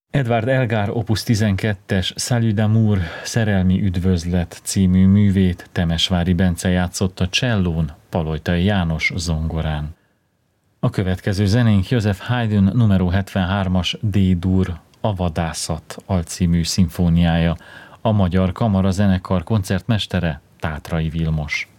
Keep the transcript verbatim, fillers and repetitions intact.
Edward Elgar opus tizenkettes Salut d'amour, Szerelmi üdvözlet című művét Temesvári Bence játszotta csellón, Palojtai János zongorán. A következő zenénk Joseph Haydn numero hetvenhármas D-dur, a Vadászat alcímű szimfóniája, a Magyar Kamara Zenekar koncertmestere Tátrai Vilmos.